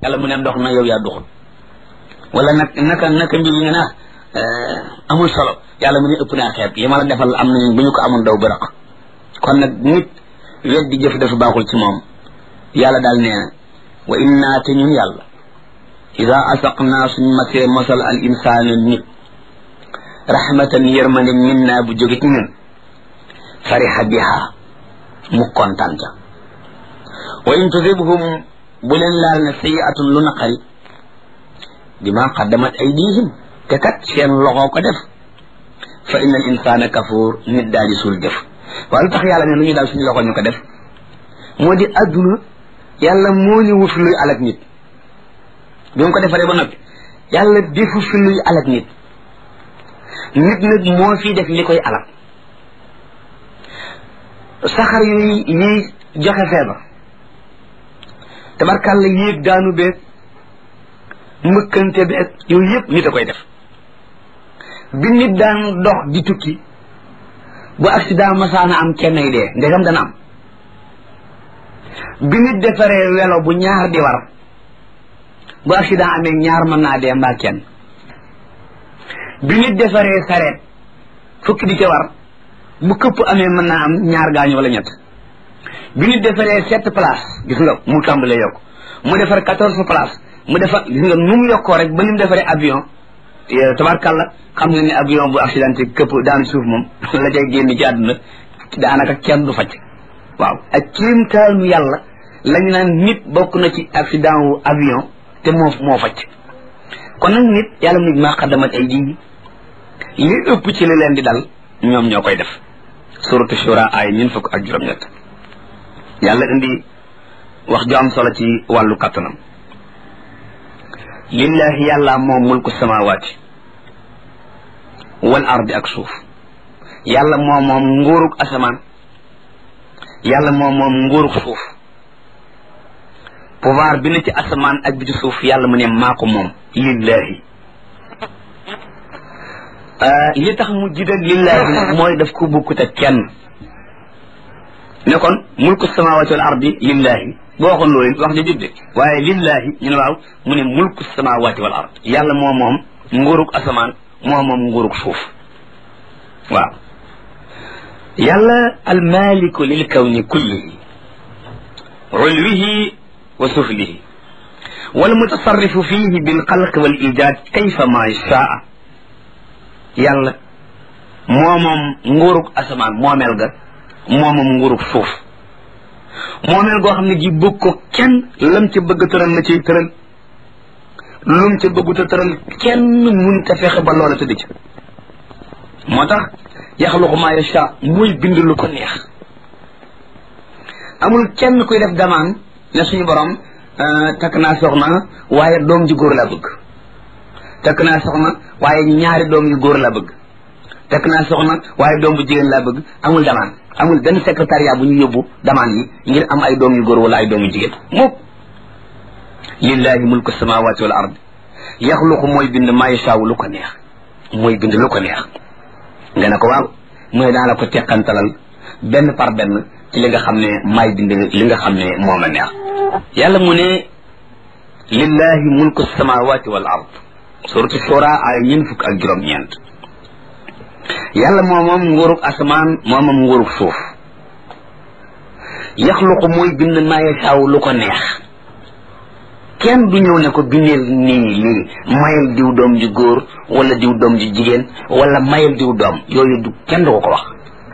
yàlla mu ne dox na yow yaa doxul wala naka mbir yi nga naa amul solo yàlla mu ne ëpp naa xeeb li ma la defal am nañu bu ñu ko amoon daw bëraq kon nag nit weddi jëf dafa baaxul ci moom yàlla daal nee na wa inna te ñun yàlla ida asaqnaa suñ masee mosal al insaana nit rahmatan yërmande minna bu jóge ci ñun fariha biha mu kontaan ca wa in tusibhum bu leen laal ne sayiatun lu naqari bima qaddamat aydihim te kat seen loxo ko def fa inna al insana kafuur nit daal di suul jëf waaye lu tax yàlla ne lu ñu daal suñu loxo ñu ko def moo di adduna yàlla moo ñu wut luy alak nit bi mu ko defaree ba noppi yàlla defu fi luy alak nit nit nag moo fi def li koy alak saxar yuy joxe feebar tabarkàlla yéeg daanu beeg mbëkkante beeg yooyu yëpp nit a koy def bi nit daan dox di tukki bu accident masaana am kenn ay dee ndegam dana am bi nit defaree welo bu ñaar di war bu accident amee ñaar mën naa dee mbaa kenn bi nit defaree sareet fukki di ca war bu këpp amee mën naa am ñaar gaañu wala ñett bi nit defaree 7 place gis nga mu tàmbalee yokk mu defar 14 place mu defar gis nga nu mu yokkoo rek ba ni mu defaree avion tabarkàlla xam nga ne avion bu accidenté këpp daanu suuf moom la cay génn ci àdduna daanaka kenn du facc waaw ak kéemtaanu yàlla lañu naan nit bokk na ci accident wu avion te moo facc kon nag nit yàlla mu nit maa xaddamat ay diini li ëpp ci li leen di dal ñoom ñoo koy def suratu shura ay ñun fukk ak juróom-ñett yàlla indi wax ju am solo ci wàllu kattanam lillahi yàlla moom mulku samawaati wal ardi ak suuf yàlla moom moom nguurug asamaan yàlla moom moom nguurug suuf pouvoir bi na ci asamaan ak bi ci suuf yàlla mu ne maa ko moom lillahi li tax mu jiital lillahi mooy daf ko bukkut ak kenn ne kon mulku samawati wal ardi lillahi boo waxoon loolu wax ja jubde waaye lillahi ñu ne waaw mu ne mulku samawati wal ard yàlla moo moom nguurug asamaan moo moom nguurug suuf waaw yàlla almaliku lil kawni kullihi ulwihi wa suflihi wal mutasarrifu fihi bil xalq wal ijad kayfa ma shaa yàlla moo moom nguurug asamaan moomeel ga moo moom nguurug suuf moomeel goo xam ne gi bëgg ko kenn lam ca bëgg tëral la ciy tëral lum ca bëgguta tëral kenn mun ta fexe ba loola tëdd ci moo tax yaxluqu maa yasha muy bind lu ko neex amul kenn kuy def damaan ne suñu borom takk naa soxna waaye doom ji góor laa bëgg takk naa soxna waaye ñaari doom yu góor laa bëgg takk naa soxna waaye doom bu jigéen laa bëgg amul damaan amul benn secrétariat bu ñu yóbbu damaan yi ngir am ay doom yu góor wala ay doom yu jigéen mukk lillahi mulku samawati wal ard yaxluqu mooy bind maa yashaawu lu ko neex mooy bind lu ko neex nga ne ko waaw mooy daa la ko teqantalal benn par benn ci li nga xam ne maay bind li nga xam ne moom a neex yàlla mu ne lillahi mulku samawati wal ard suratu shura ay ñeent fukk ak juróom-ñeent yàlla moo moom nguurug asamaan moo moom nguurug suuf yaxluqu mooy bind maa yashaawu lu ko neex kenn du ñëw ne ko bindeel nii lii mayal diw doom ji góor wala diw doom ji jigéen wala mayal diw doom yooyu du kenn du ko wax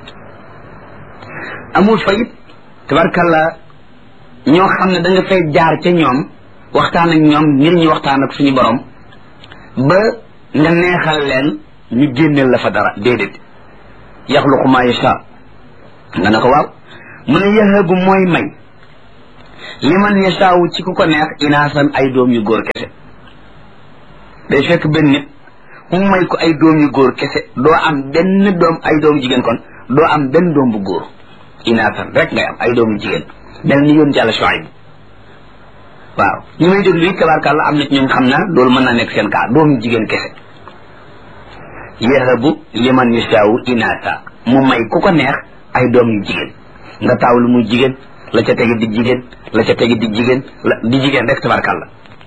amul fa it tabarkalla ñoo xam ne da nga fay jaar ca ñoom waxtaan ak ñoom ngir ñu waxtaan ak suñu borom ba nga neexal leen ñu génneel la fa dara déedéet yaxluqu maa yasha nga ne ko waaw mu ne yahabu mooy may liman yashaawu ci ku ko neex inaasan ay doom yu góor kese day fekk benn nit mu may ko ay doom yu góor kese doo am benn doom ay doomu jigéen kon doo am benn doom bu góor inaasan rek ngay am ay doomu jigéen mel ni yoon ci Yàlla Shuayb waaw ñu may déglu it tabaarkàlla am na ci ñoom xam na loolu mën naa nekk seen kaa doomu jigéen kese yahabu liman yashaawu inaasa mu may ku ko neex ay doom yu jigéen nga taaw lu muy jigéen la ca tegi di jigéen la ca tegi di jigéen la di jigéen rek tabarkàlla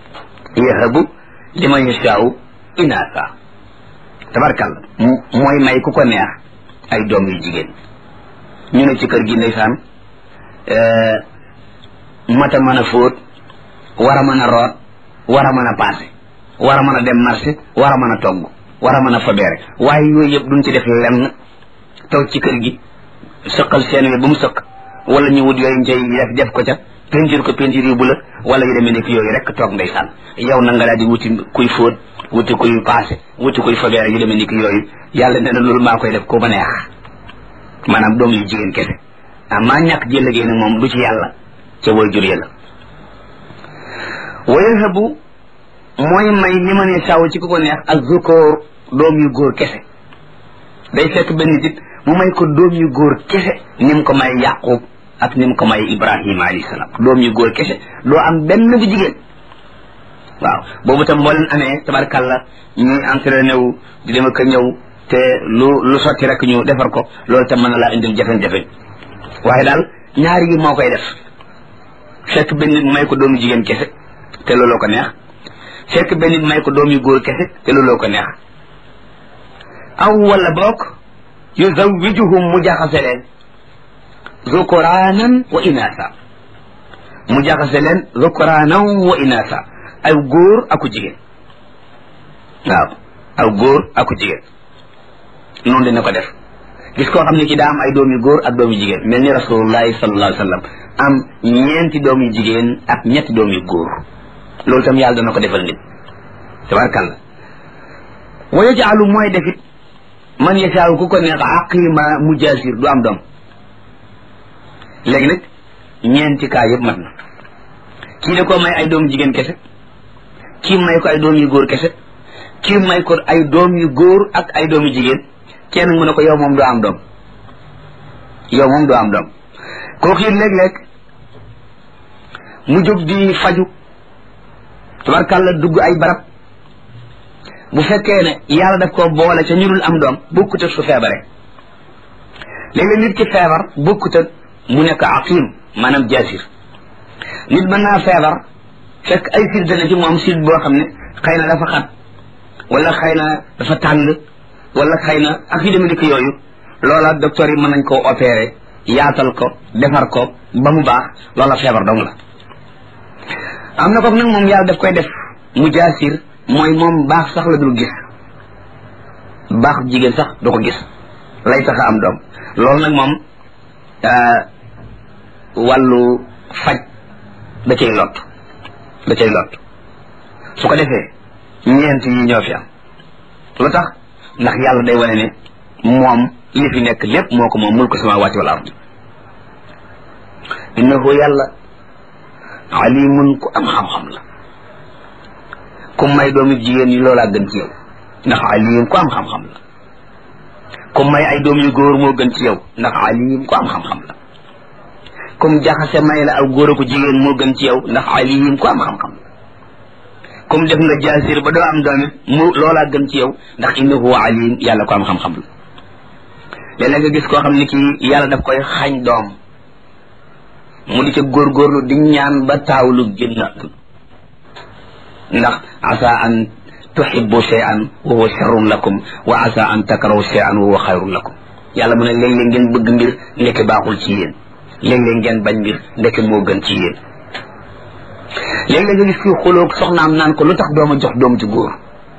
yahabu liman yashaa'u inaasa tabarkalla mooy may ku ko neex ay doom yu jigéen ñu ne ci kër gi ndeysaan mata mën a fóot war a mën a root war a mën a paase war a mën a dem marché war a mën a togg war a mën a fabeere waaye yooyu yëpp duñ ci def lenn toog ci kër gi sëqal seen wi ba mu sëq wala ñu wut yooyu ñu cay def ko ca peinture ko peinture yu bu la wala yu demee nekk yooyu rek toog ndeysaan yow na nga daal di wuti kuy fóot wuti kuy paase wuti kuy fabeere yu demee nekk yooyu yàlla nee na loolu maa koy def ko ma neex maanaam doom yu jigéen kese maa ñàkk jël liggéey nag moom du ci yàlla ca way jur la wa yahabu mooy may li ma ne saw ci ku ko neex ak zukoor doom yu góor kese day fekk benn nit mu may ko doom yu góor kese ni mu ko may yaqub ak ni mu ko may ibrahima alayhi salaam doom yu góor kese doo am benn bu jigéen waaw boobu tam boo leen amee tabarkàlla ñuy entraîné wu di dem ak ñëw te lu sotti rek ñu defar ko loolu tam mën na laa indil jafe-jafe waaye daal ñaari yi moo koy def fekk benn nit may ko doomu jigéen kese te looloo ko neex fekk benn nit may ko doom yu góor kese te looloo ko neex aw wala bokk yuzawijuhum mu jaxase leen zukuraanan wa inaasa mu jaxase leen zukuraanan wa inaasa ay góor aku jigéen waaw aw góor aku jigéen noonu dina ko def gis koo xam ne ki daa am ay doom yu góor ak doom yu jigéen mel ni rasulullahi sallallahu alayhi wa sallam am ñeenti doom yu jigéen ak ñetti doom yu góor loolu tam yàlla dana ko defal nit tabarkalla wa yaj'alu mooy defit man yasaaw ku ko neex aqima mujaasir du am doom léegi nag ñeenti kaa yëpp mat na kii da koo may ay doom jigéen kese kii may ko ay doom yu góor kese kii may ko ay doom yu góor ak ay doom yu jigéen kenn mu ne ko yow moom doo am doom yow moom doo am doom kooku it léeg-léeg mu jóg di faju tabarkàlla dugg ay barab bu fekkee ne yàlla daf ko boole ca ñu dul am doom bokkut ak su feebare léeg-léeg nit ki feebar bokkut ak mu nekk aqim maanaam jaasir nit mën naa feebar fekk ay sid dana ci moom sid boo xam ne xëy na dafa xat wala xëy na dafa tàng wala xëy na ak yu demee dikk yooyu loola docteur yi mën nañ koo opérer yaatal ko defar ko ba mu baax loola feebar dong la am na ko nag moom yàlla daf koy def mu jaasir mooy moom baax sax la dul gis baax jigéen sax du ko gis lay tax a am doom loolu nag moom wàllu faj da cay lot su ko defee ñeent yi ñoo fi am lu tax ndax yàlla day wane ne moom li fi nekk lépp moo ko moom mulku samaawaati wal ard innahu yàlla alimun ku am xam-xam la ku may doomu jigéen yi loolaa gën ci yow ndax alim ku am xam-xam la ku may ay doom yu góor moo gën ci yow ndax alim ku am xam-xam la comme jaxase may la aw góor ko jigéen moo gën ci yow ndax alim ku am xam-xam la comme def nga jaasir ba doo am doom it mu loolaa gën ci yow ndax innahu alim yàlla ko am xam-xam la léeg-léeg nga gis koo xam ne kii yàlla daf koy xañ doom mu di ca góorgóorlu di ñaan ba taawlu génn ndax asa an tuhibbu shay'an wa huwa sharrun lakum wa asa an takrahu shay'an wa huwa khayrun lakum yàlla mu ne léeg-léeg ngeen bëgg mbir ndeke baaxul ci yéen léeg-léeg ngeen bañ mbir ndeke moo gën ci yéen léeg-léeg nga gis kii xuloog soxnaam naan ko lu tax dooma jox doom ci góor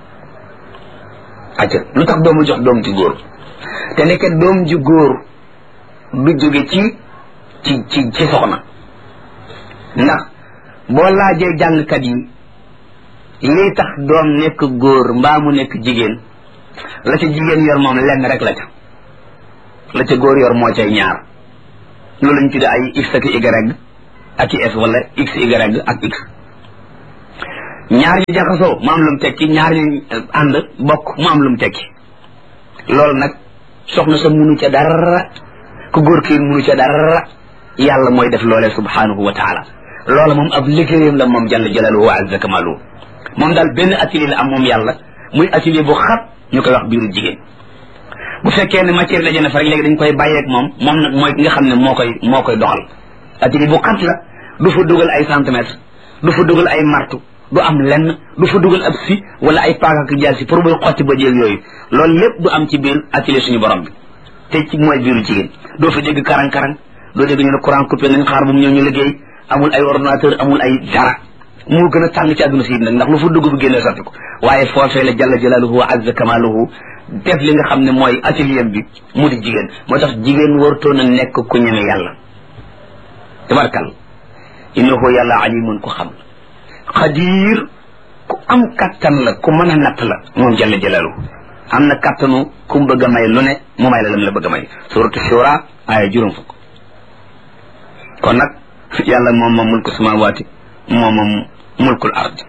acca lu tax dooma jox doom ci góor te ndeke doom ji góor du jóge ci soxna ndax boo laajee jàngkat yi lii tax doom nekk góor mbaa mu nekk jigéen la ca jigéen yor moom lenn rek la ca góor yor moo cay ñaar loolu lañ tudde ay x ak y ak i s wala x y ak x ñaar ñu jaxasoo mu am lu mu tekki ñaar ñu ànd bokk mu am lu mu tekki loolu nag soxna sa munu ca dara ku góor kii munu ca dara yàlla mooy def loolee subhanahu wa taala loola moom ab liggéeyam la moom jalla jalaaluhu wa azza kamaluhu moom daal benn atelier la am moom yàlla muy atelier bu xat ñu koy wax biiru jigéen bu fekkee ne matière daje na fa rek léegi dañ koy bàyyeeg moom nag mooy ki nga xam ne moo koy doxal atelier bu xat la du fa dugal ay centimètres du fa dugal ay martu du am lenn, du fa dugal ab si wala ay paaka ak jaasi pour muy xotti ba jéeg yooyu loolu lépp du am ci biir atelier suñu borom bi te ci mooy biiru jigéen doo fa dégg karang-karang doo dégg ñu ne courant coupé nañ xaar bu mu ñëw ñu liggéey amul ay ordinateur amul ay dara moo gën a tàng ci àdduna si nag ndax lu fa dugg bu génnee sotti ko waaye foofee la jalla jalaaluhu wa azza kamaaluhu def li nga xam ne mooy atelier bi mu di jigéen moo tax jigéen wartoon a nekk ku ñeme yàlla tabarkal innahu yàlla alimun ku xam xadiir ku am kattan la ku mën a natt la moom jalla jalaaluhu am na kattanu ku mu bëgg a may lu ne mu may la lam la bëgg a may suratu shura aaya juróom fukk kon nag yàlla moom moom mulku samawaati moom moom mulkul ard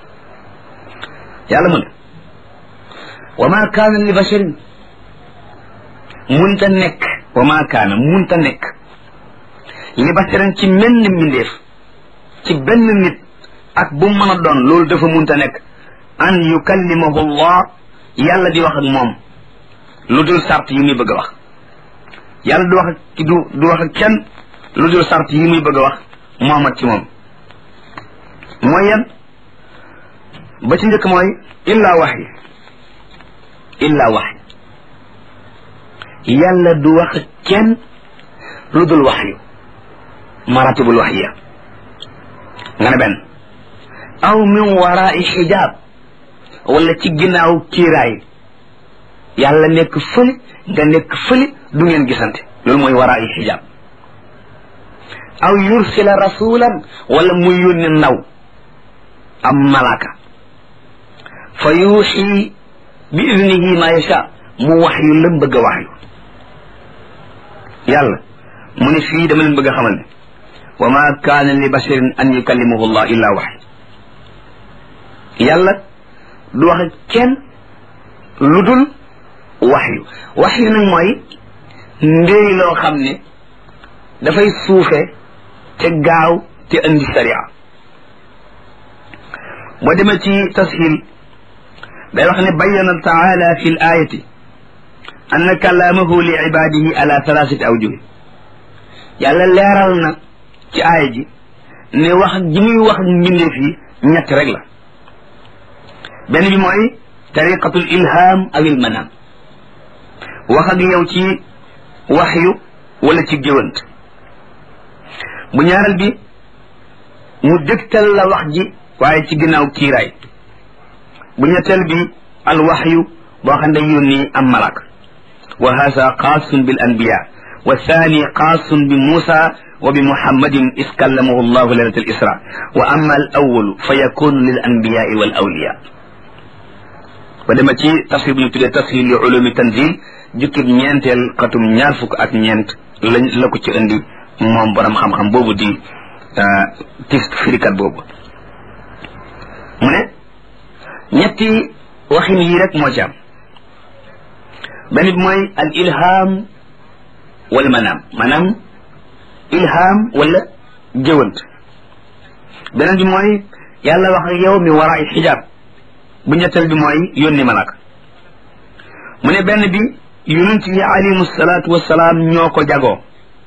yàlla mu ne wa ma kaana li basharin munta nekk wa ma kaana munta nekk li basharin ci menn mbindeef ci benn nit ak bu mën a doon loolu dafa munta nekk an yukallimahu allah yàlla di wax ak moom lu dul sart yi muy bëgg a wax yàlla du wax ak du wax ak kenn lu dul sart yi muy bëgg a wax moomat ci moom mooy yan ba ci njëkk mooy illa waxyi yàlla du wax ak kenn lu dul waxyu maratibul waxyiya nga ne benn aw min waraai xijaab wala ci ginnaaw kiiraay yàlla nekk fële nga nekk fële du ngeen gisante loolu mooy waraai xijaab aw yursila rasulan wala muy yónni ndaw am malaaka fa yuuxi bi idnihi ma yasha mu wax yu lam bëgg a wax yu yàlla mu ne fii dama leen bëgg a xamal ne wa ma kaana li basharin an yukallimahu allah illa wax yàlla du wax ak kenn lu dul wax yu nag mooy ndéy loo xam ne dafay suufe te gaaw te indi sariya boo demee ci tashil day wax ne bayyana taala fi l ayati anna kalaamahu li ibadihi ala thalathati awjuh yàlla leeral na ci aaya ji ne wax ji muy wax mbindeef yi ñett rek la benn bi mooy tariqatul ilham aw il manam wax ak yow ci waxyu wala ci géwant bu ñaareel bi mu dégtal la wax ji waaye ci ginnaaw kiiraay bu ñetteel bi al waxyu boo xam ne yónni am malak wa hasa xaasun bil anbiya wa thani xaasun bi Musa wa bi Muhammadin is kallamahu llahu laylat al isra wa amma al awalu fa yakunu lil anbiyai wal awliya ba dema ci tafsir bu ñu tuddee tafsir li ulumi tanzil jukkib ñeenteel xatum ñaar fukk ak ñeent la ko ci indi moom borom xam-xam boobu di tist firikat boobu mu ne ñetti waxin yi rek moo ci am benn bi mooy al ilham wal manam maanaam ilham wala géwant beneen bi mooy yàlla wax ak yow mi waraay xijaab bu ñetteel bi mooy yónni malaka mu ne benn bi yonent yi alayhimu salaatu wasalaam ñoo ko jagoo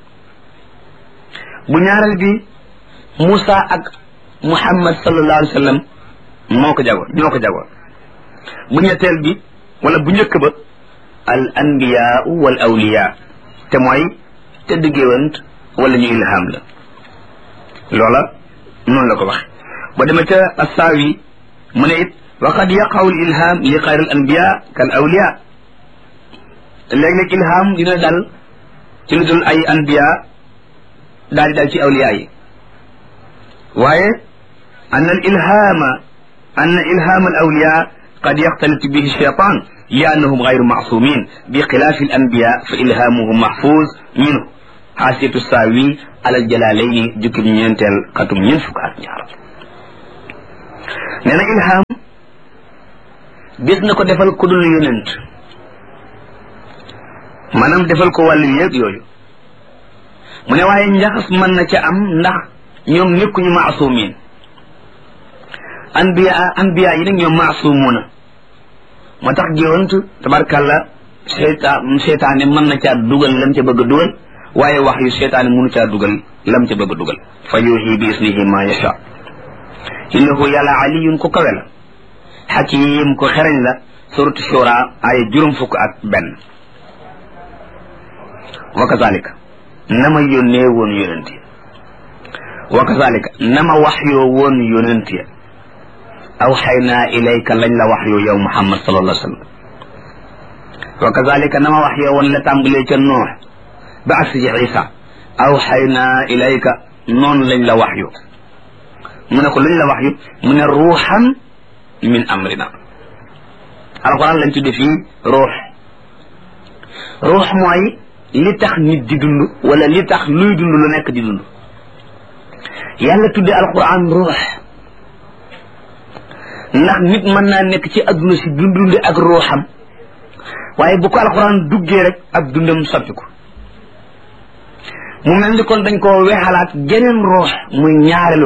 bu ñaareel bi Musa ak Muhammad sallallahu alayhi wa sallam ñoo ko jagoo bu ñetteel bi wala bu njëkk ba al anbiya wal awliya te mooy tëdd géwant wala ñu ilham la loola noonu la ko wax ba demee ca assaawi mu ne it wa qad yaqaw al ilham li xayr al anbiya kal awliya léeg-léeg ilham dina dal ci lu dul ay anbiya daal di dal ci awliya yi waaye an ilham al awliya qad yaxtalit bihi shaytan li annahum gayru maasumin bi xilaafi al anbiya fa ilhamuhum mahfuz minhu xaasiyatu saawi alal jalaalayni jukkib ñeenteel xatum ñeent fukk ak ñaar nee na ilham gis na ko defal ku dul yonent maanaam defal ko wàllu yëg yooyu mu ne waaye njaxas mën na ca am ndax ñoom nekkuñu maasumin anbiya yi nag ñoom maasumuna moo tax géwant tabarkàlla seytaane mën na caa dugal lam ca bëgg a dugal waaye wax yu seytaane mënu caa dugal lam ca bëgg a dugal fa yuuxi bi isnihi ma yasha innahu yàlla aliyun ku kawe la xakim ku xereñ la suratu shura ay juróom fukk ak benn wa kazalika nama yónnee woon yonent ya wa kazalika nama waxyoo woon yonent ya awxaynaa ilayka lañ la waxyoo yow muhammad sallallahu alayhi wa sallam wa kazalika nama waxyoo woon la tàmbalee ca noox ba agsi ci isa awxaynaa ilayka noonu lañ la waxyoo mu ne ko luñ la waxyu mu ne ruuxan min amrina alquran lañ tudde fii ruux mooy li tax nit di dund wala li tax luy dund lu nekk di dund yàlla tudde alquran ruux ndax nit mën naa nekk ci adduna si dundundi ak ruuxam waaye bu ko alquran duggee rek ak dundam soppiku mu mel ni kon dañ koo weexalaat geneen ruux muy ñaareelu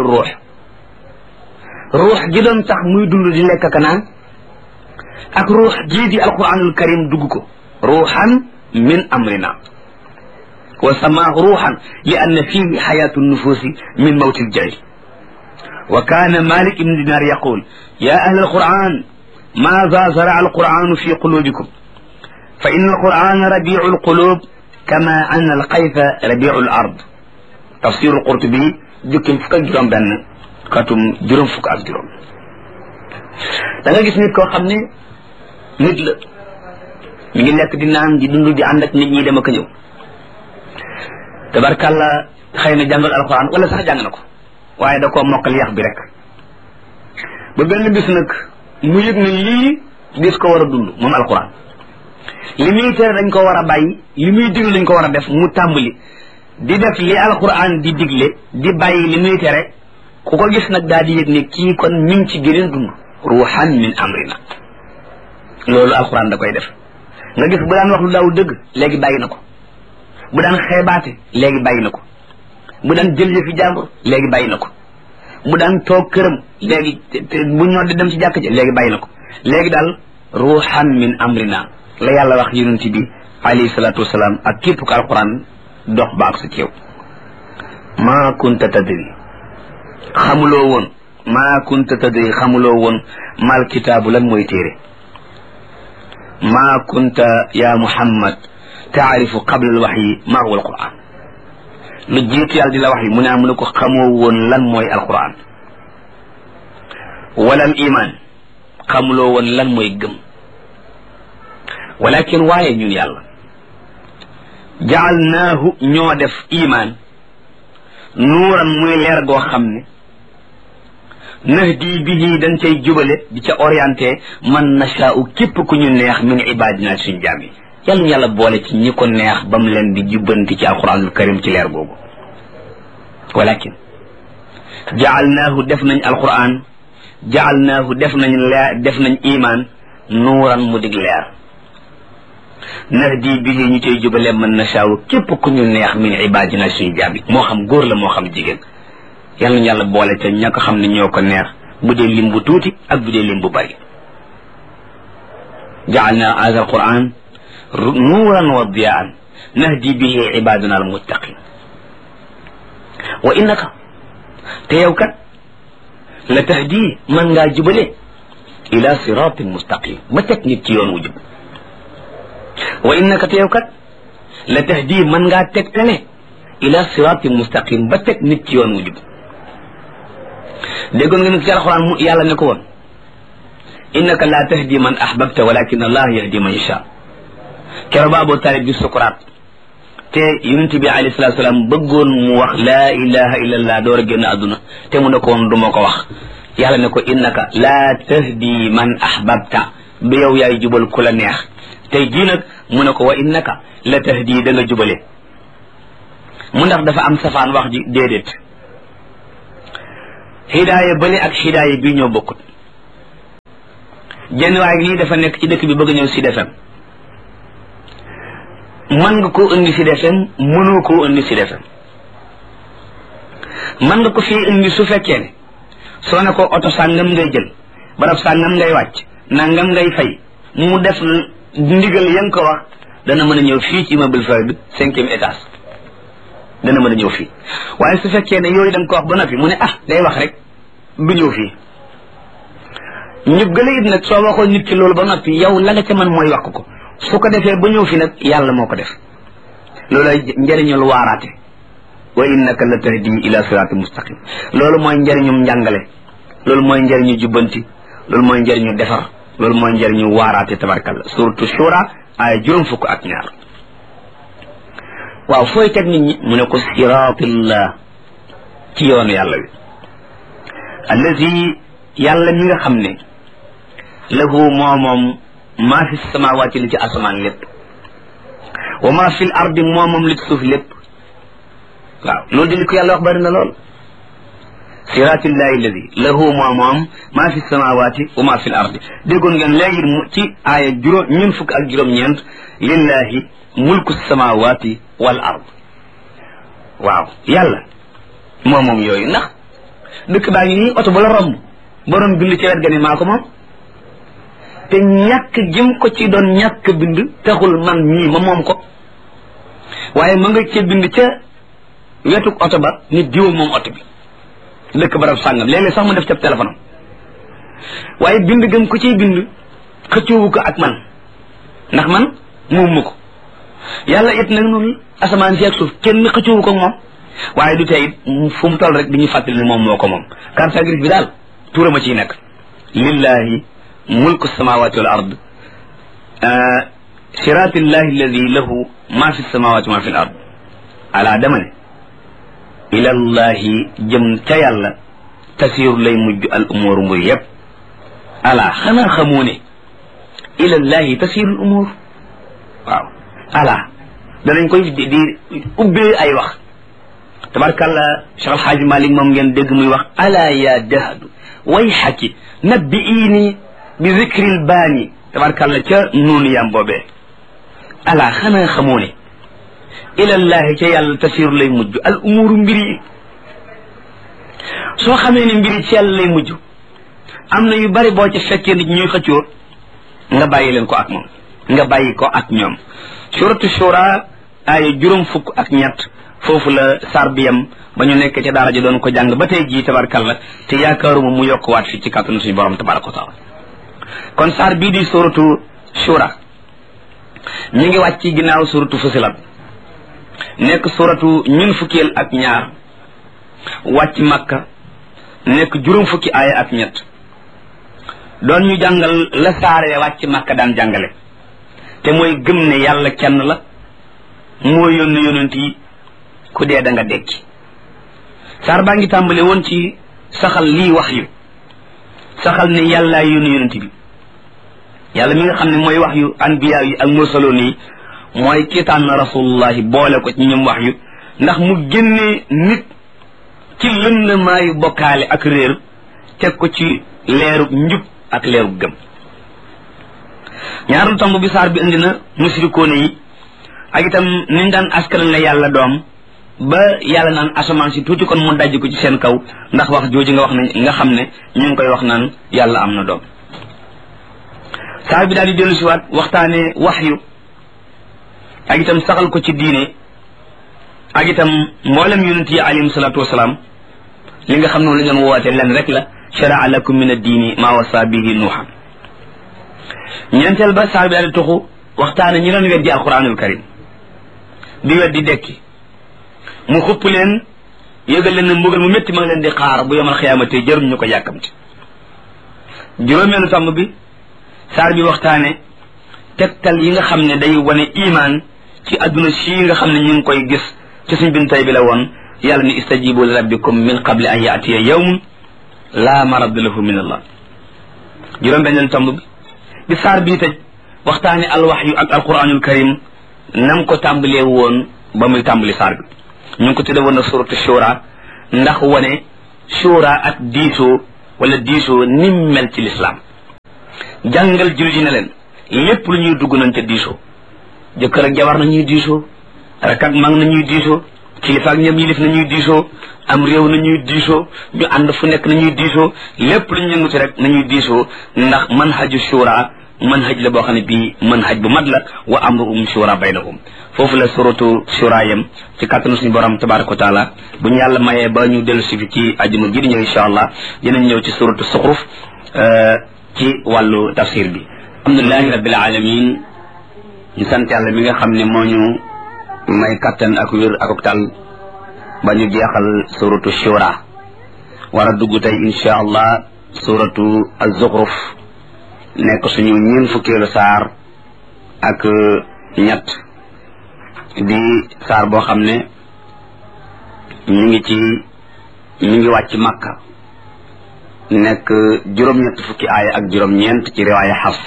ruux gi doon tax muy dund di lekk ka naan ak ruux jii di alquranul karim dugg ko ruuxan min amrina wa samaahu ruuxan li anna fihi xayaatu nufuusi min mawti ljahil wa kaana malik ibn dinar yaqul ya ahla alquran maada zaraa alquranu fi qulubikum fa inna alqurana rabiu alqulub kama anna alqayfa rabiu alard tafsiru alqurtubi jukkim fukk ak juróom benn katum juróom fukk ak juróom da nga gis nit koo xam ne nit la mi ngi lekk di naan di dund di ànd ak nit ñi dem ak ñëw tabarkàlla xëy na jàngal alxuraan wala sax jàng na ko waaye da koo mokkal yax bi rek ba benn bis nag mu yëg ne lii dis ko war a dund moom alxuraan li muy tere dañ ko war a bàyyi li muy digle dañ ko war a def mu tàmbali di def li alxuraan di digle di bàyyi li muy tere ku ko gis nag daal di yëg ne kii kon mi ngi ci geneen dund ruuxan min amrina loolu alxuraan da koy def nga gis bu daan wax lu daaw dëgg léegi bàyyi na ko bu daan xeebaate léegi bàyyi na ko bu daan jël yëfi jàmbur léegi bàyyi na ko bu daan toog këram léegi bu ñoo di dem ci jàkk ji léegi bàyyi na ko léegi daal ruuxan min amrina la yàlla wax yonent bi alayhi salaatu wasalaam ak képp ko alxuraan dox baak sa ceew maa kunta tadri xamuloo woon maa kunta tadri xamuloo woon mal kitaabu lan mooy téere maa kunta ya muhammad taarifu qabla al waxyi maa huwa alquran lu jiitu yàlla di la wax yi mu ne mu ne ko xamoo woon lan mooy alquran wala al iman xamuloo woon lan mooy gëm walakin waaye ñun yàlla jaalnaahu ñoo def iman nuuran muy leer goo xam ne nahdi bihi dañ cay jubale di ca orienté man nashaa'u képp ku ñu neex min ibadina suñ jaam yi yàlla ñu yàlla boole ci ñi ko neex ba mu leen di jubbanti ci alquranul karim ci leer googu walakin jaalnaahu def nañ alquran jaalnaahu def nañ leer def nañ iman nuuran mu dig leer nahdi bihi ñu cay jubale man nashaa'u képp ku ñu neex min ibadina suñ jaam yi moo xam góor la moo xam jigéen yàlla ñu yàlla boole ca ña ko xam ne ñoo ko neex bu dee lim bu tuuti ak bu dee lim bu bari jaalna hadha alquran nuuran wa diyaan nahdi bihi ibadana almuttaqin wa innaka te yow kat la tahdi man ngaa jubale ila siratin mustaqim ba teg nit ci yoon wu jub wa innaka te yow kat la tahdi man ngaa tegtale ila siratin mustaqim ba teg nit ci yoon wu jub déggoon nga nag ci alxuraan mu yàlla ne ko woon innaka la tahdi man ahbabta walakin allah yahdi man yasha keroog ba Abu Talib bi sukuraat te yonent bi alayhi salaatu salaam bëggoon mu wax laa ilaha illa allah door a génn àdduna te mu ne ko woon du ma ko wax yàlla ne ko innaka la tahdi man ahbabta du yow yaay jubal ku la neex tey jii nag mu ne ko wa innaka la tahdi da nga jubale mu ndax dafa am safaan wax ji déedéet hidaaya bële ak hidaaya bii ñoo bokkut jenn waay nii dafa nekk ci dëkk bi bëgg ñëw Sud FM mën nga koo indi Sud FM mënoo koo indi Sud FM mën nga ko fii indi su fekkee ne soo ne ko oto sàngam ngay jël barab sàngam ngay wàcc nangam ngay fay mu def ndigal ya nga ko wax dana mën a ñëw fii ci immeuble Fayda 5e étage dana mën a ñëw fii waaye su fekkee ne yooyu da nga ko wax ba noppi mu ne day wax rek du ñëw fii ñu gële it nag soo waxoon nit ki loolu ba noppi yow la nga ca man mooy wax ko su ko defee ba ñëw fi nag yàlla moo ko def loolay njëriñul waaraate wa innaka la tahdi ila siraatin mustaqim loolu mooy njëriñum njàngale loolu mooy njëriñu jubbanti loolu mooy njëriñu defar loolu mooy njëriñu waaraate tabarkalla suratu shura ay juróom fukk ak ñaar waaw fooy teg nit ñi mu ne ko siraatillah ci yoonu yàlla wi allazi yàlla mi nga xam ne lahu moom maa fi samawaati li ci asamaan lépp wa maa fi l ardi moom li ci suuf lépp waaw loolu di li ko yàlla wax bari na lool siratillahi alladi lahu moom maa fi samawaati wa maa fi l ardi déggoon ngeen léegi ci aaya ñun fukk ak juróom-ñeent lillahi mulku samawaati wal ard waaw yàlla moom yooyu ndax dëkk baa ngi nii oto ba la romb borom bind ci wet ga ni maa ko moom te ñàkk jëm ko ci doon ñàkk bind taxul man mii ma moom ko waaye ma nga ca bind ca wetuk oto ba nit diwa moom oto bi dëkk barab sàngam léeg-léeg sax mu def ca téléphone am waaye bind gëm ko ciy bind xëccoowu ko ak man ndax man moom ma ko yàlla it nag noonu asamaan si ak suuf kenn xëccoowu ko ak moom waaye du tey it fu mu toll rek di ñu fàttali ne moom moo ko moom carte grise bi daal tuurama ciy nekk lillahi mulku samawati wal ard siratillahi alladi lahu ma fi samawati ma fi l ard ala dama ne ilallahi jëm ca yàlla tasiru lay mujj al umur mbir yëpp ala xanaa xamoo ne ilallahi tasiru al umur waaw ala danañ koy di ubbee ay wax tabarkàlla Cheikh Alhaaji Malik moom ngeen dégg muy wax ala ya dahadu way xaki nabbi iini bi zikril baani tabarkàlla ca noonu yam boobee ala xanaa xamoo ne ilallahi ca yàlla tasiru lay mujj al umuru mbir yi soo xamee ne mbir yi ci yàlla lay mujj am na yu bari boo ci fekkee nit ñuy xëccoo nga bàyyi leen ko ak moom nga bàyyi ko ak ñoom suratu shura ay juróom fukk ak ñett foofu la sar bi yam ba ñu nekk ca daara ji doon ko jàng ba tey jii tabarkalla te yaakaaruma mu yokkuwaat fi ci kàttanu suñu borom tabaraka wa taala kon sar bii di suratu shura ñu ngi wàcc ci ginnaaw suratu fusilat nekk suratu ñun fukkeel ak ñaar wàcc makka nekk juróom fukki aaya ak ñett doon ñu jàngal la saaree wàcc makka daan jàngale te mooy gëm ne yàlla kenn la moo yónni yonent yi ku dee da nga dekki saar baa ngi tàmbale woon ci saxal lii wax yu saxal ne yàllaa yónni yonent bi yàlla mi nga xam ne mooy wax yu anbiya yi ak mursaloon yi mooy kii tànn rasulullahi boole ko ci ñoom wax yu ndax mu génne nit ci lëndamaayu bokkaale ak réer teg ko ci leerug njub ak leerug gëm ñaareelu tomb bi saar bi indi na musrikoone yi ak itam niñ daan askan la yàlla doom ba yàlla naan asamaan si tuuti kon mu dajj ko ci seen kaw ndax wax jooju nga wax ne nga xam ne ñu ngi koy wax naan yàlla am na doom saar bi daal di dellu siwaat waxtaane waxyu ak itam saxal ko ci diine ak itam mboolem yonent yi alayhim salaatu wasalaam li nga xam ne lu ngeen woote len rek la sharaa lakum min ad-diini maa wasa bihi nuuhan ñeenteel ba saar bi daal di tuxu waxtaane ñi doon weddi alquranul karim di weddi dekki mu xupp leen yëgal leen ne mbugal mu métti ma ngi leen di xaar bu yomal xiyaamate jëruñ ñu ko yàkkamti juróomeelu tomb bi saar bi waxtaane tegtal yi nga xam ne day wane iman ci adduna si nga xam ne ñu ngi koy gis ci suñ bin tay bi la woon yàlla ni istajibu li rabbikum min qabli an yaatiya yawmun laa maradda lahu min allah juróom-benneelu tomb bi saar bii tëj waxtaane alwaxyu ak alquranul karim nam ko tàmbalee woon ba muy tàmbali saar bi ñu ngi ko tudde woon na suratu shura ndax wane shura ak diisoo wala diisoo nim mel ci lislaam jàngal jullit yi ne leen lépp lu ñuy dugg nañ ca diisoo jëkkër ak jabar nañuy diisoo rak ak mag nañuy diisoo kilifa ak ñëm yilif nañuy diisoo am réew nañuy diisoo ñu ànd fu nekk nañuy diisoo lépp lu ñu yënguti rek nañuy diisoo ndax manhaju shura manhaj la boo xam ne bii manhaj bu mat la wa amruhum shura baynahum foofu la suratu shura yam ci kàttanu suñu borom tabaraka wa taala bu ñu yàlla mayee ba ñu dellu si fi ci ajuma ji di ñëw insha allah dinañ ñëw ci suratu suxruf ci wàllu tafsir bi. alhamdulilahi rabbil alamin ñu sant yàlla mi nga xam ne moo ñu may kattan ak wér ak tal ba ñu jeexal suratu shura war a dugg tey insha allah suratu az-zukhruf nekk suñu ñeen fukkeelu saar ak ñett di saar boo xam ne ñu ngi wàcc Makka nekk juróom-ñett fukki aaya ak juróom-ñeent ci riwaaya Hafs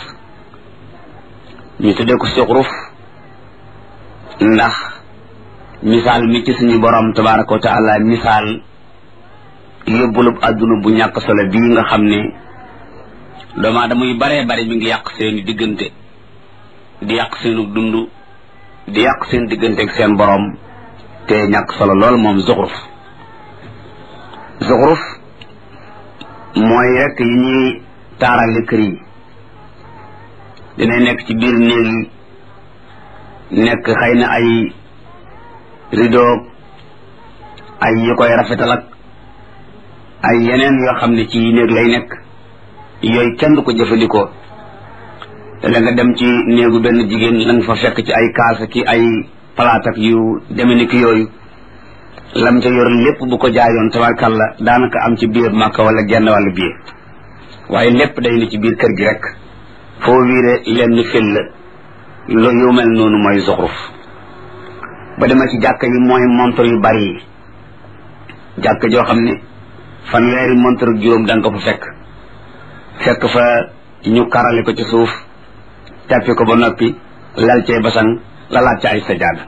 ñu tuddee ko Zukhruf ndax misaal mi ci suñu borom tabaraka wa taala misaal yóbbulub adduna bu ñàkk solo bii nga xam ne doomu aadama yu baree bari mi ngi yàq seeni diggante di yàq seenu dund di yàq seen diggante ak seen borom te ñàkk solo lool moom Zukhruf mooy rek yi ñuy taarale kër yi dinay nekk ci biir néeg yi nekk xëy na ay rideau ay yi koy rafetal ak ay yeneen yoo xam ne ci néeg lay nekk yooyu kenn du ko jëfandikoo la nga dem ci néegu benn jigéen la nga fa fekk ci ay kaasa ki ay palaat ak yu deme ni ki yooyu lam ca yor lépp bu ko jaayoon tabarkàlla daanaka am ci biir Makka wala genn wàllu biir waaye lépp day ni ci biir kër gi rek foo wiire lenn fil la yu mel noonu mooy Zukhruf ba demee ci jàkka yi mooy montre yu bari yi jàkka joo xam ne fanweeri montre juróom da nga ko fa fekk fa ñu karale ko ci suuf tappi ko ba noppi lal cay basang lalaat ca ay sajaada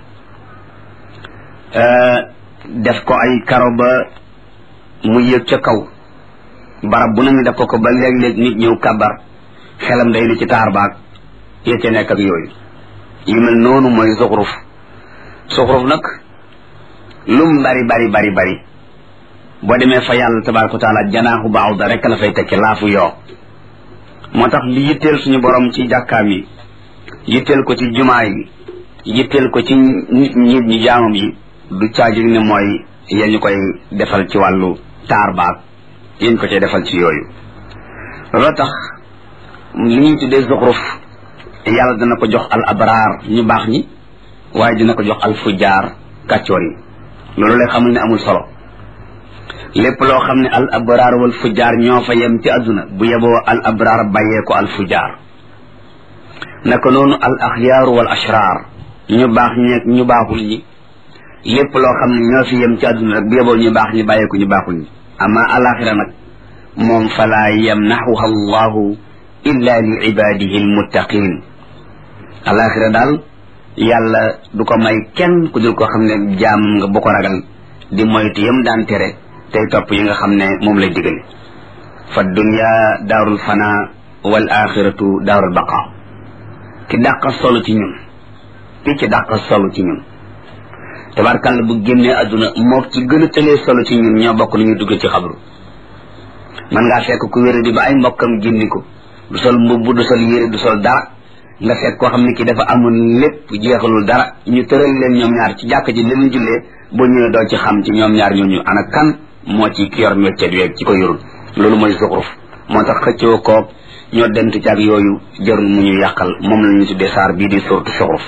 def ko ay karo ba mu yëg ca kaw barab bu nañu def ko ba léeg-léeg nit ñëw kabar xelam day ni ci taar baag yee ca nekk ak yooyu yu mel noonu mooy Zukhruf nag lum bari boo demee fa yàlla tabaraka wa taala janaaxu ba'uda rek la fay tekki laafu yoo moo tax li yitteel suñu borom ci jàkkaam yi yitteel ko ci jumaa yi yitteel ko ci nit ñi jaamam yi du caagir ne mooy yéen ñu koy defal ci wàllu taar baag yéen ko cay defal ci yooyu loolu tax li ñuy tuddee Zukhruf yàlla dana ko jox al abraar ñu baax ñi waaye dina ko jox al fujjaar kàccoor yi loolu lay xamul ne amul solo lépp loo xam ne al abraar wal fujjaar ñoo fa yem ci àdduna bu yeboo al abraar bàyyee ko al fujjaar naka noonu al axyaar wal ashraar ñu baax ñeeg ñu baaxul ñi lépp loo xam ne ñoo fi yem ci àdduna rek bu yeboo ñu baax ñi bàyyee ko ñu baaxul ñi ama alaxira nag moom falaa yamnaxuha allahu illa li ibadihi almuttaqin alaxira daal yàlla du ko may kenn ku dul ko xam ne jaam nga bu ko ragal di moytu yam daan tere tey topp yi nga xam ne moom lay digale fa dunya daarul fana wal axiratu daarul baqa ki dàqa solo ci ñun ci dàqa solo ci ñun tabarkàlla bu génnee adduna moo ci gën a tëlee solo ci ñun ñoo bokk lu ñuy dugg ci xabru man ngaa fekk ku wéra di ba ay mbokkam génni ko du sol mbubb du sol yére du sol dara nga fekk koo xam ne kii dafa amoon lépp jeexalul dara ñu tëral leen ñoom ñaar ci jàkk ji leen jullee boo ñëwee doo ci xam ci ñoom ñaar ñooñu ana kan moo ci ki yor métier weeg ci ko yorul loolu mooy Zukhruf moo tax xëccoo koog ñoo dent ci ak yooyu jarul mu ñu yàqal moom la ñu tuddee saar bii di suratu Zukhruf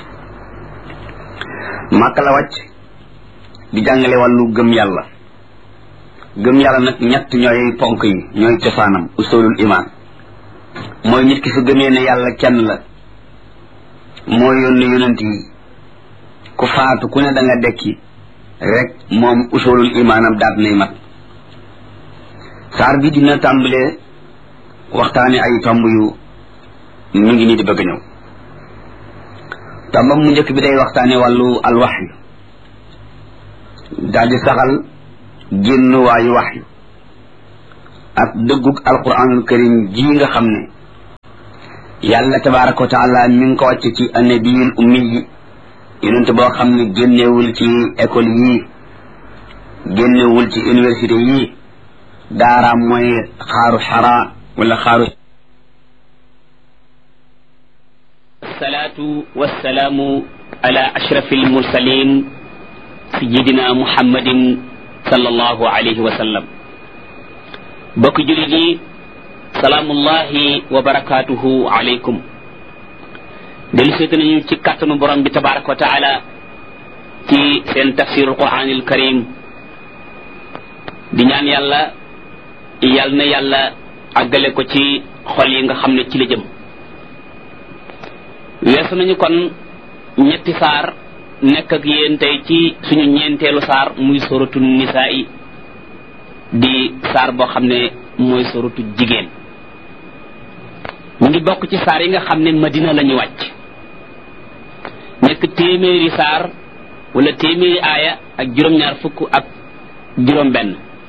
Makka la wàcc di jàngale wàllu gëm yàlla nag ñett ñooy ponk yi ñooy cosaanam usulul iman mooy nit ki su gëmee ne yàlla kenn la moo yónni yonent yi ku faatu ku ne da nga dekki rek moom usulul imaanam daat nay mat saar bi dina tàmbalee waxtaane ay tomb yu mi ngi nii di bëgg ñëw tombam mu njëkk bi day waxtaane wàllu alwaxyu daal di saxal génn waayu waxyu ak dëggug alquranul karim ji nga xam ne yàlla tabaraka wa taala mi ngi ko wàcc ci annabiyul ummi yi yonent boo xam ne génnewul ci école yii génnewul ci université yii daaraam mooy xaaru xara wala xaaru salaatu wassalaamu على أشرف المرسلين سيدنا محمد صلى الله عليه وسلم بك جلدي سلام الله وبركاته عليكم دل سيتنا نيو ci katanu borom bi tabarak wa taala ci sen tafsir alquran alkarim di ñaan yalla na yalla agale ko ci xol yi nga xamne ci la jëm wessu nañu kon ñetti saar nekk ak yéen tey ci suñu ñeenteelu saar muy suratu nisaa yi di saar boo xam ne mooy suratu jigéen mu ngi bokk ci saar yi nga xam ne madina la ñu wàcc nekk téeméeri saar wala téeméeri aaya ak juróom-ñaar fukk ak juróom-benn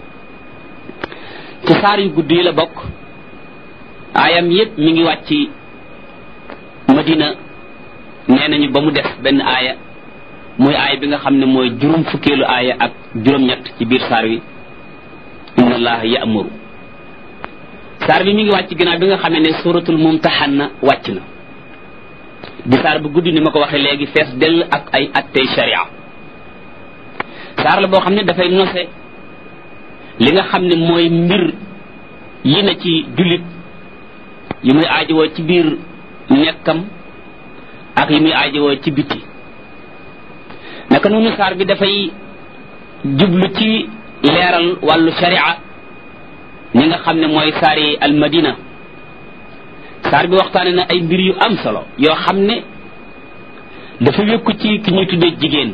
ci saar yu gudd yi la bokk aayam yépp mi ngi wàcc madina nee nañu ba mu def benn aaya mooy aaya bi nga xam ne mooy juróom fukkeelu aaya ak juróom-ñett ci biir saar wi inna allaha ya'muru saar bi mi ngi wàcc ginnaaw bi nga xam ne suratul mumtahanna wàcc na di saar bu guddi ni ma ko waxee léegi fees dell ak ay attey sharia saar la boo xam ne dafay nose li nga xam ne mooy mbir yi na ci jullit yi muy aajowoo ci biir nekkam ak yi muy aajowoo ci biti naka noonu saar bi dafay jublu ci leeral wàllu sharia ñi nga xam ne mooy saari al madina saar bi waxtaane na ay mbir yu am solo yoo xam ne dafa wékku ci ki ñuy tuddee jigéen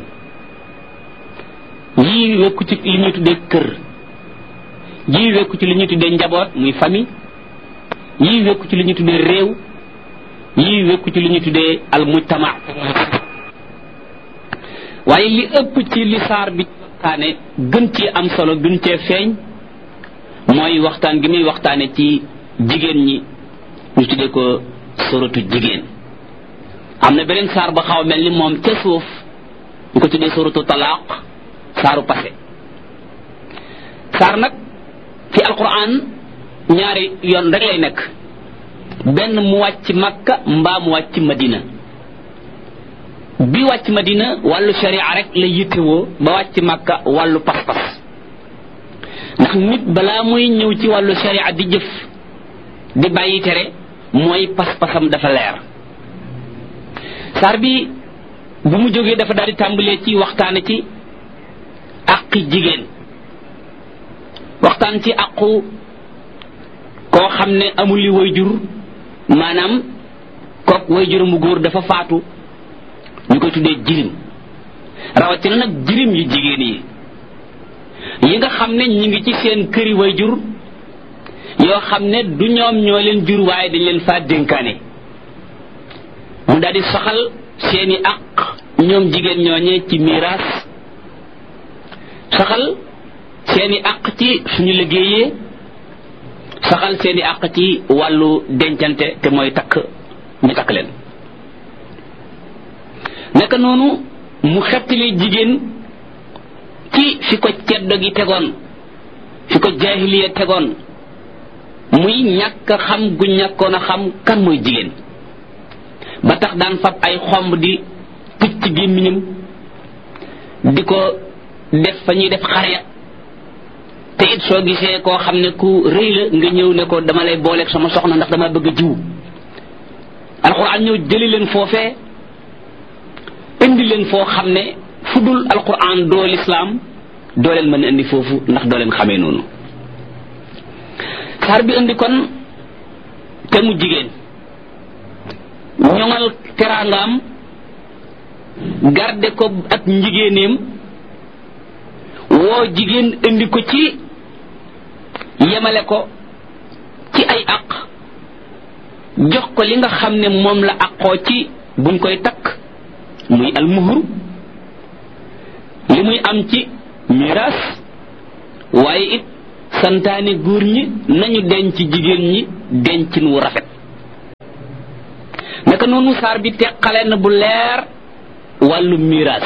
yii wékku ci li ñuy tuddee kër yii wékku ci li ñuy tuddee njaboot muy famille yii wékku ci li ñuy tuddee réew yii wékku ci li ñuy tuddee al mujtama waaye li ëpp ci li saar bi waxtaane gën ci am solo gën cee feeñ mooy waxtaan gi muy waxtaane ci jigéen ñi ñu tuddee ko suratu jigéen am na beneen saar ba xaw mel ni moom ca suuf ñu ko tuddee suratu talaaq saaru passé saar nag ci alquran ñaari yoon rek lay nekk benn mu wàcc makka mbaa mu wàcc madina bi wàcc madina wàllu sharia rek la yittewoo ba wàcc makka wàllu pas-pas ndax nit balaa muy ñëw ci wàllu sharia di jëf di bàyyi tere mooy pas-pasam dafa leer saar bi bu mu jógee dafa daal di tàmbalee ci waxtaane ci àqi jigéen waxtaan ci àqu koo xam ne amul li wayjur maanaam kook wayjur mu góor dafa faatu ñu koy tuddee jirim rawatina nag jirim yu jigéen yi nga xam ne ñi ngi ci seen këri wayjur yoo xam ne du ñoom ñoo leen jur waaye dañ leen faa dénkaane mu daal di soxal seeni àq ñoom jigéen ñooñee ci miraas soxal seeni àq ci suñu liggéeyee saxal seeni àq ci wàllu dencante te mooy takk ñu takk leen naka noonu mu xettali jigéen ci fi ko ceddo gi tegoon fi ko jaahiliya tegoon muy ñàkk xam gu ñàkkoon a xam kan mooy jigéen ba tax daan fab ay xomb di tëj ci gémmiñam di ko def fa ñuy def xare te it soo gisee koo xam ne ku rëy la nga ñëw ne ko dama lay booleeg sama soxna ndax dama bëgg a jiw alquran ñëw jëli leen foofee indi leen foo xam ne fu dul alquran doo lislaam doo leen mën a indi foofu ndax doo leen xamee noonu saar bi indi kon te mu jigéen ñoŋal teraangaam garde ko ak njigéeneem woo jigéen indi ko ci yemale ko ci ay àq jox ko li nga xam ne moom la àqoo ci buñ koy takk muy almuhru li muy am ci miraas waaye it santaane góor ñi nañu denc jigéen ñi dencin wu rafet naka noonu saar bi teqale na bu leer wàllu miraas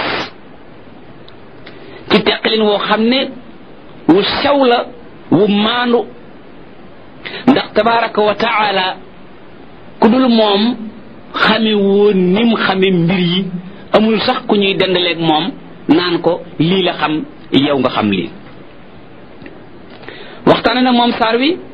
ci teqalin woo xam ne wu sew la wu maandu ndax tabaraka wa taala ku dul moom xame woon nim xame mbir yi amul sax ku ñuy dendaleeg moom naan ko lii la xam yow nga xam lii waxtaane na moom saar wi